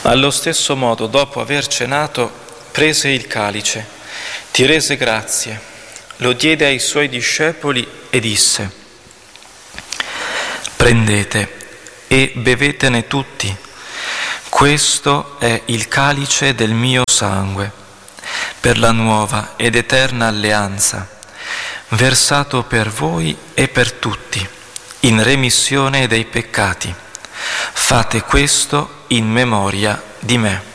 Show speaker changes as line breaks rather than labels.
Allo stesso modo, dopo aver cenato, prese il calice, ti rese grazie, lo diede ai suoi discepoli e disse: prendete e bevetene tutti, questo è il calice del mio sangue, per la nuova ed eterna alleanza, versato per voi e per tutti, in remissione dei peccati. Fate questo in memoria di me.